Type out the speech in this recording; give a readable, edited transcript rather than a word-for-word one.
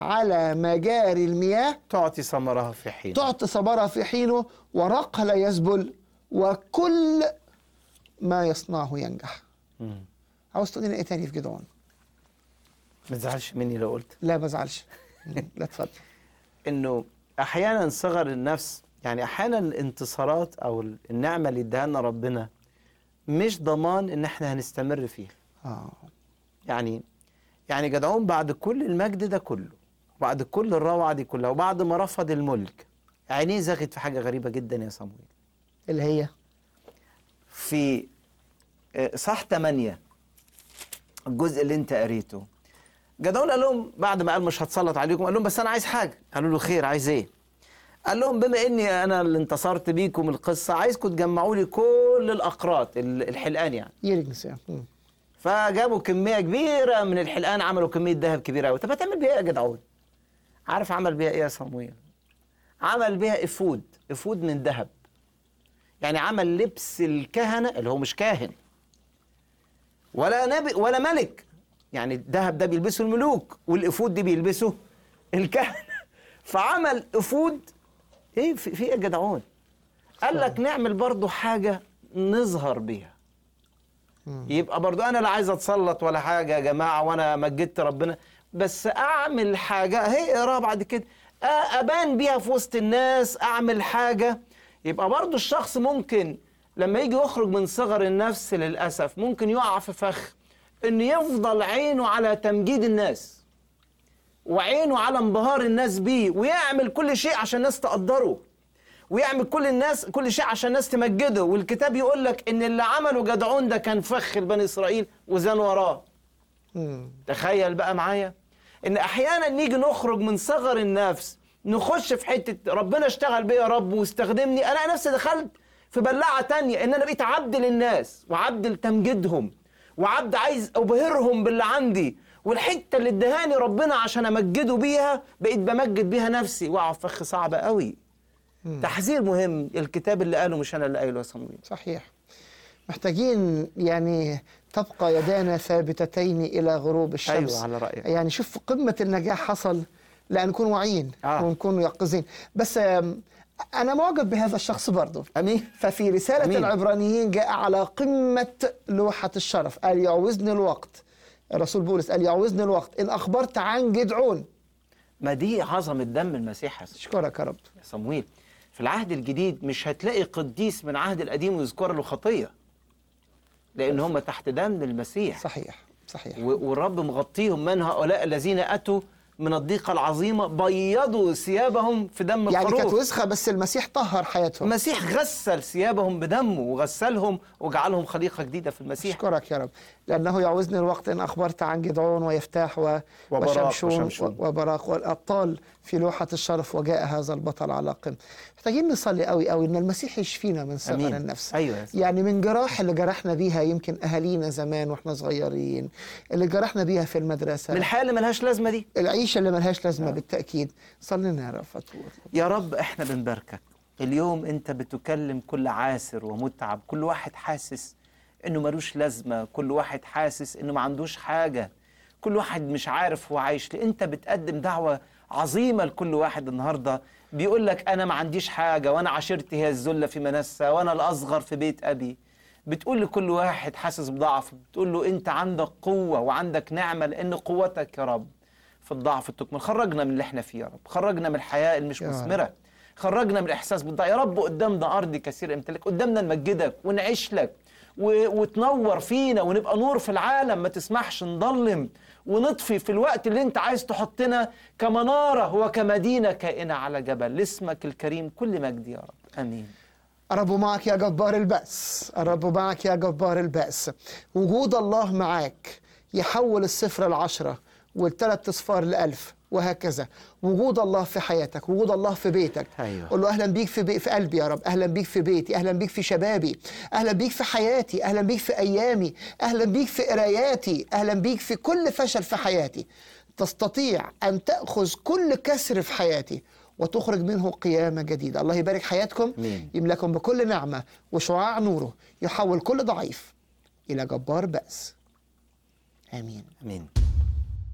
على مجاري المياه تعطي ثمرها في حين. تعطي ثمرها في حينه، ورقها لا يذبل، وكل ما يصنعه ينجح. عاوز تقول لنا ايه تاني في جدعون؟ ما تزعلش مني لو قلت. لا ما ازعلش. لا اتفضل. انه احيانا صغر النفس، يعني احيانا الانتصارات او النعمه اللي اداها لنا ربنا مش ضمان ان احنا هنستمر فيها. يعني جدعون بعد كل المجد ده كله، وبعد كل الروعه دي كلها، وبعد ما رفض الملك، عينيه زغت في حاجه غريبه جدا يا صمويل، اللي هي في صح 8 الجزء اللي انت قريته. جدعون قال لهم بعد ما قال مش هتسلط عليكم، قال لهم بس انا عايز حاجه. قالوا له خير، عايز ايه؟ قال لهم بما اني انا اللي انتصرت بيكم القصه، عايزكم تجمعوا لي كل الاقراط الحلقان يعني. يرجس. فجابوا كميه كبيره من الحلقان، عملوا كميه ذهب كبيره قوي. طب هتعمل بيها ايه يا جدعون؟ عارف عمل بيها ايه يا صمويل؟ عمل بيها افود من ذهب. يعني عمل لبس الكهنه اللي هو مش كاهن ولا نبي ولا ملك. يعني الذهب ده بيلبسه الملوك، والافود دي بيلبسه الكهنه. فعمل افود ايه في ايه يا جدعون؟ قال لك نعمل برضو حاجه نظهر بيها. يبقى برضو انا لا عايز اتسلط ولا حاجه يا جماعه، وانا مجدت ربنا، بس اعمل حاجه هي اقراها بعد كده ابان بيها في وسط الناس، اعمل حاجه. يبقى برضو الشخص ممكن لما يجي يخرج من صغر النفس للاسف ممكن يقع في فخ ان يفضل عينه على تمجيد الناس، وعينه على انبهار الناس بيه، ويعمل كل شيء عشان الناس تقدره، ويعمل كل شيء عشان الناس تمجده. والكتاب يقول لك ان اللي عمله جدعون ده كان فخ لبني اسرائيل وزان وراه. تخيل بقى معايا ان احيانا نيجي نخرج من صغر النفس، نخش في حته ربنا اشتغل بيا يا رب واستخدمني، انا نفسي دخلت في بلاعه تانية، ان انا بقيت عبد للناس وعبد لتمجيدهم وعبد عايز ابهرهم باللي عندي، والحته اللي ادهاني ربنا عشان امجده بيها بقيت بمجد بيها نفسي، واقع في فخ صعب قوي. تحذير مهم الكتاب اللي قاله، مش انا اللي قايله يا صمويل. صحيح. محتاجين يعني تبقى يدانا ثابتتين الى غروب الشمس. ايوه على رايك. يعني شوف قمه النجاح حصل لان نكون واعيين ونكون يقظين. بس انا معجب بهذا الشخص برضه. امين. ففي رساله أمين. العبرانيين جاء على قمه لوحه الشرف، قال يعوزني الوقت. الرسول بولس قال يعوزني الوقت ان اخبرت عن جدعون. ما دي عظمه دم المسيح. اشكرك يا رب يا صمويل. في العهد الجديد مش هتلاقي قديس من العهد القديم يذكر له خطيه، لان هم تحت دم المسيح. صحيح. والرب مغطيهم. من هؤلاء الذين اتوا من الضيقه العظيمه بيضوا ثيابهم في دم الخروف. يعني كانت وسخه بس المسيح طهر حياتهم. المسيح غسل ثيابهم بدمه وغسلهم وجعلهم خليقه جديده في المسيح. اشكرك يا رب لانه يعوزني الوقت ان اخبرت عن جدعون ويفتاح وشمشون وبراق والابطال في لوحه الشرف، وجاء هذا البطل على قمه. محتاجين نصلي قوي قوي ان المسيح يشفينا من صغر النفس. أيوة. يعني من جراح اللي جرحنا بيها يمكن اهالينا زمان واحنا صغيرين، اللي جرحنا بيها في المدرسه، من الحياه اللي ملهاش لازمه دي، العيشه اللي ملهاش لازمه. بالتاكيد. صلينا يا رب فتور. يا رب احنا بنباركك اليوم. انت بتكلم كل عاسر ومتعب، كل واحد حاسس انه ملوش لازمه، كل واحد حاسس انه ما عندوش حاجه، كل واحد مش عارف هو عايش ليه. انت بتقدم دعوه عظيمه لكل واحد النهارده بيقول لك انا ما عنديش حاجه، وانا عشيرتي هي الذله في منسى، وانا الاصغر في بيت ابي. بتقول لكل واحد حاسس بضعف، بتقول له انت عندك قوه وعندك نعمه، لان قوتك يا رب في الضعف تكمل. خرجنا من اللي احنا فيه يا رب، خرجنا من الحياه اللي مش مثمره، خرجنا من الاحساس بالضعف يا رب. قدامنا ارض كثير امتلك، قدامنا نمجدك ونعيش لك وتنور فينا ونبقى نور في العالم، ما تسمحش نضلم ونطفي في الوقت اللي انت عايز تحطنا كمناره وكمدينه كائنه على جبل. لاسمك الكريم كل مجد يا رب. امين. الرب معك يا جبار البأس، الرب معك يا جبار البأس. وجود الله معاك يحول الصفر ل10 والثلاث اصفار ل1000 وهكذا. وجود الله في حياتك، وجود الله في بيتك. أيوة. قول له اهلا بيك في قلبي يا رب، اهلا بيك في بيتي، اهلا بيك في شبابي، اهلا بيك في حياتي، اهلا بيك في ايامي، اهلا بيك في قراياتي، اهلا بيك في كل فشل في حياتي. تستطيع ان تاخذ كل كسر في حياتي وتخرج منه قيامة جديدة. الله يبارك حياتكم. يملكم بكل نعمة وشعاع نوره يحول كل ضعيف إلى جبار بأس. آمين. آمين.